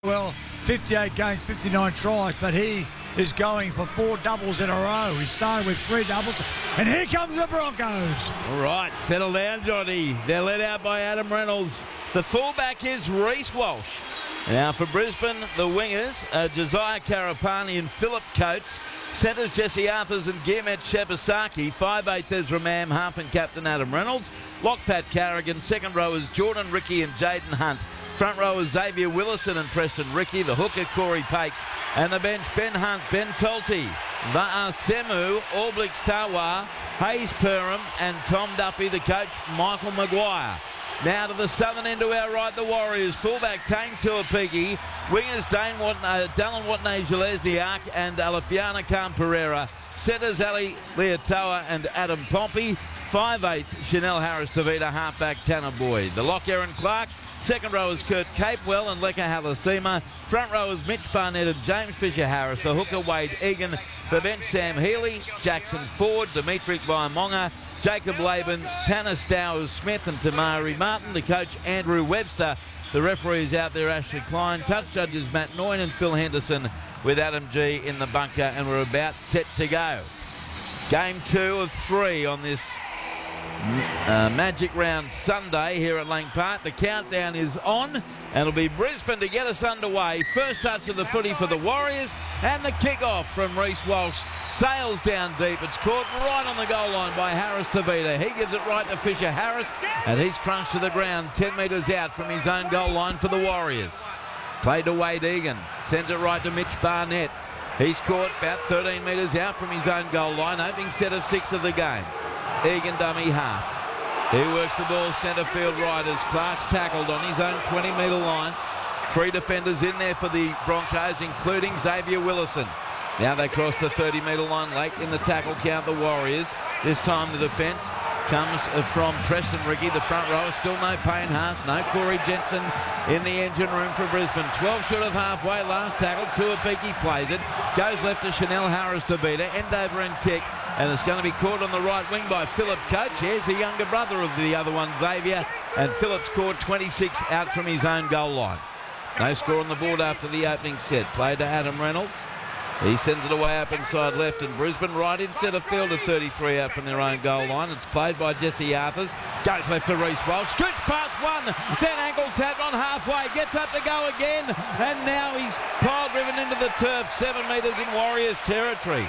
Well, 58 games, 59 tries, but he is going for 4 doubles in a row. He's starting with 3 doubles, and here comes the Broncos. All right, settle down, Johnny. They're led out by Adam Reynolds. The fullback is Reece Walsh. Now for Brisbane, the wingers are Josiah Karapani and Philip Coates. Centres Jesse Arthurs and Gearmet Shepasaki. 5'8" Ezra Mam, half and captain Adam Reynolds. Lock Pat Carrigan. Second row is Jordan Ricky and Jaden Hunt. Front row is Xavier Willison and Preston Ricky. The hooker Corey Pakes. And the bench Ben Hunt, Ben Tolte, Va'asemu, Allblix Tawa, Hayes Perham and Tom Duffy. The coach Michael Maguire. Now to the southern end to our right, the Warriors. Fullback Tane Tuapiki. Wingers Dallin Watney-Jelesniak and Alafiana Khan Pereira. Centres Ali Leotoa and Adam Pompey. 5'8" Chanel Harris-Tavita. Halfback Tanner Boyd. The lock Aaron Clark. Second row is Kurt Capewell and Leka Halasima. Front row is Mitch Barnett and James Fisher-Harris. The hooker Wade Egan. The bench Sam Healy, Jackson Ford, Dimitri Vaimonga, Jacob Laban, Tanner Stowers-Smith and Tamari Martin. The coach Andrew Webster. The referees out there Ashley Klein. Touch judges Matt Noyne and Phil Henderson with Adam G in the bunker, and we're about set to go. Game 2 of 3 on this Magic Round Sunday here at Lang Park. The countdown is on, and it'll be Brisbane to get us underway. First touch of the footy for the Warriors, and the kick-off from Reece Walsh. Sails down deep. It's caught right on the goal line by Harris-Tavita. He gives it right to Fisher-Harris, and he's crunched to the ground 10 metres out from his own goal line for the Warriors. Played to Wade Egan. Sends it right to Mitch Barnett. He's caught about 13 metres out from his own goal line. Opening set of 6 of the game. Egan dummy half. He works the ball centre field right as Clark's tackled on his own 20-metre line. 3 defenders in there for the Broncos, including Xavier Willison. Now they cross the 30-metre line late in the tackle count, the Warriors. This time the defence comes from Preston Ricky. The front row is still no Payne Haas, no Corey Jensen in the engine room for Brisbane. 12 short of halfway, last tackle. Tuapiki plays it. Goes left to Chanel Harris-Tavita. End over end kick. And it's going to be caught on the right wing by Philip Coates. Here's the younger brother of the other one, Xavier. And Phillips caught 26 out from his own goal line. No score on the board after the opening set. Played to Adam Reynolds. He sends it away up inside left, and Brisbane right in centre field of 33 out from their own goal line. It's played by Jesse Arthurs. Goes left to Reece Walsh. Scoots past one. Then ankle tap on halfway. Gets up to go again. And now he's pile driven into the turf. 7 metres in Warriors territory.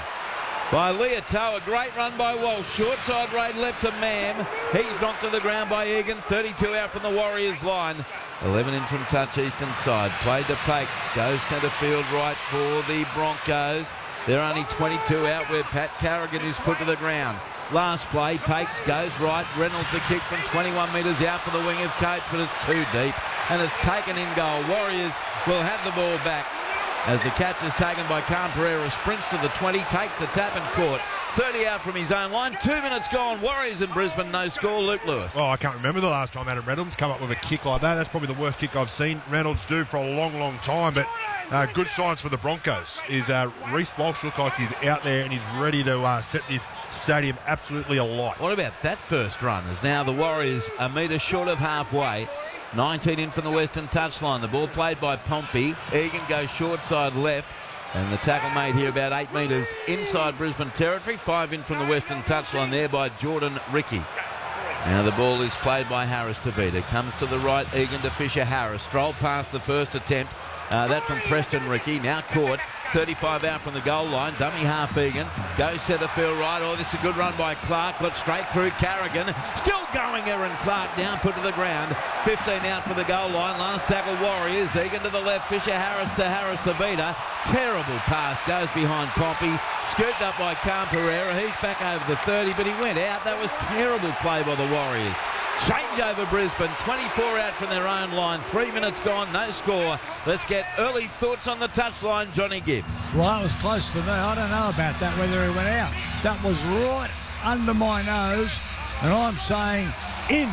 By Leotoa, a great run by Walsh. Short side raid left to Mam. He's knocked to the ground by Egan. 32 out from the Warriors line. 11 in from touch eastern side. Played to Pakes. Goes centre field right for the Broncos. They're only 22 out where Pat Carrigan is put to the ground. Last play, Pakes goes right. Reynolds the kick from 21 metres out for the wing of Coates, but it's too deep. And it's taken in goal. Warriors will have the ball back as the catch is taken by Khan Pereira. Sprints to the 20, takes the tap and caught. 30 out from his own line. 2 minutes gone. Warriors in Brisbane, no score. Luke Lewis. Oh, I can't remember the last time Adam Reynolds come up with a kick like that. That's probably the worst kick I've seen Reynolds do for a long, long time. But good signs for the Broncos is Reece Walsh looks like he's out there and he's ready to set this stadium absolutely alight. What about that first run? As now the Warriors a metre short of halfway. 19 in from the western touchline. The ball played by Pompey. Egan goes short side left. And the tackle made here about 8 metres inside Brisbane territory. 5 in from the western touchline there by Jordan Ricky. Now the ball is played by Harris-Tavita. Comes to the right, Egan to Fisher-Harris. Stroll past the first attempt. That from Preston Ricky. Now caught. 35 out from the goal line. Dummy half Egan. Goes centre field right. Oh, this is a good run by Clark. Got straight through Carrigan. Still going, Aaron Clark down, put to the ground. 15 out for the goal line. Last tackle Warriors. Egan to the left. Fisher-Harris to Harris-Tavita. Terrible pass. Goes behind Pompey. Scooped up by Khan Pereira. He's back over the 30, but he went out. That was terrible play by the Warriors. Change over Brisbane. 24 out from their own line. 3 minutes gone. No score. Let's get early thoughts on the touchline. Johnny Gibbs. Well, it was close to me. I don't know about that, whether he went out. That was right under my nose, and I'm saying in.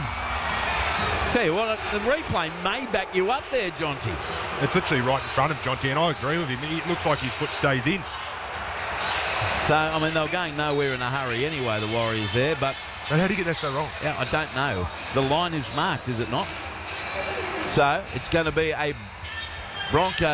Tell you what, the replay may back you up there, Jonty. It's literally right in front of Jonty, and I agree with him. It looks like his foot stays in. So, I mean, they were going nowhere in a hurry anyway, the Warriors there, but... But how do you get that so wrong? Yeah, I don't know. The line is marked, is it not? So, it's going to be a Bronco